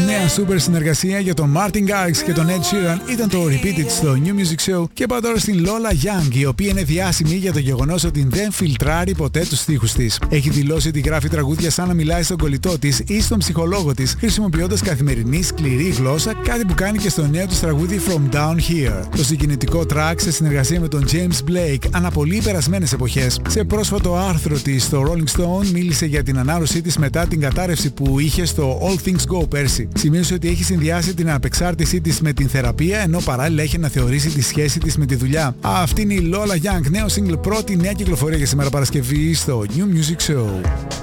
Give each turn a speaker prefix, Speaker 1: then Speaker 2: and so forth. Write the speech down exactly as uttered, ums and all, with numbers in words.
Speaker 1: νέα super συνεργασία για τον Martin Garrix και τον Ed Sheeran ήταν το Repeated στο New Music Show. Και πάω τώρα στην Lola Young, η οποία είναι διάσημη για το γεγονός ότι δεν φιλτράρει ποτέ τους στίχους της. Έχει δηλώσει ότι γράφει τραγούδια σαν να μιλάει στον κολλητό της ή στον ψυχολόγο της, χρησιμοποιώντας καθημερινή σκληρή γλώσσα, κάτι που κάνει και στο νέο της τραγούδι From Down Here. Το συγκινητικό track σε συνεργασία με τον James Blake αναπολύει περασμένες εποχές. Σε πρόσφατο άρθρο της στο Rolling Stone μίλησε για την ανάρρωσή της μετά την κατάρρευση που είχε στο All Things Go πέρσι. Σημείωσε ότι έχει συνδυάσει την απεξάρτησή της με την θεραπεία, ενώ παράλληλα έχει αναθεωρήσει τη σχέση της με τη δουλειά. Αυτή είναι η Lola Young, νέο single, πρώτη νέα κυκλοφορία για σήμερα Παρασκευή στο New Music Show.